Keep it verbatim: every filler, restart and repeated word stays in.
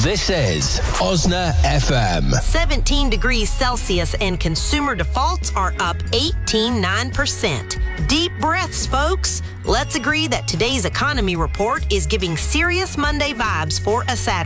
This is Osna F M. seventeen degrees Celsius and consumer defaults are up eighteen point nine percent. Deep breaths, folks. Let's agree that today's economy report is giving serious Monday vibes for a Saturday.